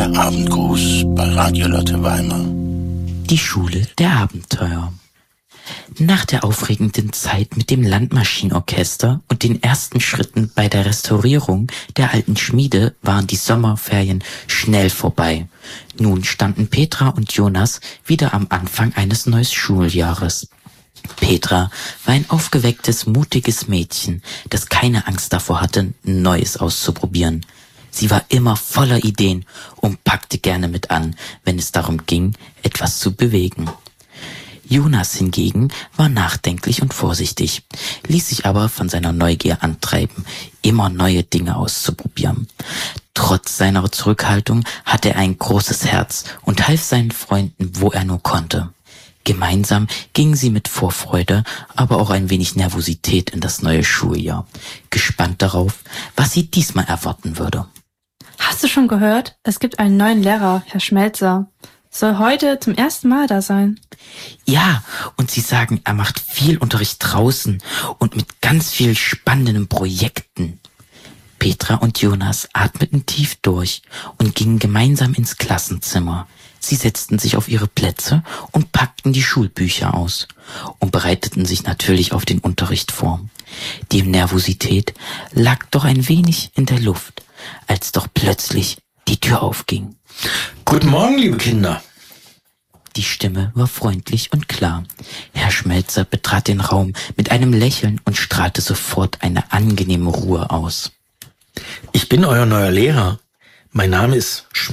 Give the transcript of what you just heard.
Der Abendgruß bei Radio Lotte Weimar. Die Schule der Abenteuer. Nach der aufregenden Zeit mit dem Landmaschinenorchester und den ersten Schritten bei der Restaurierung der alten Schmiede waren die Sommerferien schnell vorbei. Nun standen Petra und Jonas wieder am Anfang eines neuen Schuljahres. Petra war ein aufgewecktes, mutiges Mädchen, das keine Angst davor hatte, Neues auszuprobieren. Sie war immer voller Ideen und packte gerne mit an, wenn es darum ging, etwas zu bewegen. Jonas hingegen war nachdenklich und vorsichtig, ließ sich aber von seiner Neugier antreiben, immer neue Dinge auszuprobieren. Trotz seiner Zurückhaltung hatte er ein großes Herz und half seinen Freunden, wo er nur konnte. Gemeinsam gingen sie mit Vorfreude, aber auch ein wenig Nervosität in das neue Schuljahr, gespannt darauf, was sie diesmal erwarten würde. Hast du schon gehört? Es gibt einen neuen Lehrer, Herr Schmelzer. Soll heute zum ersten Mal da sein. Ja, und sie sagen, er macht viel Unterricht draußen und mit ganz viel spannenden Projekten. Petra und Jonas atmeten tief durch und gingen gemeinsam ins Klassenzimmer. Sie setzten sich auf ihre Plätze und packten die Schulbücher aus und bereiteten sich natürlich auf den Unterricht vor. Die Nervosität lag doch ein wenig in der Luft, als doch plötzlich die Tür aufging. Guten Morgen, liebe Kinder. Die Stimme war freundlich und klar. Herr Schmelzer betrat den Raum mit einem Lächeln und strahlte sofort eine angenehme Ruhe aus. Ich bin euer neuer Lehrer. Mein Name ist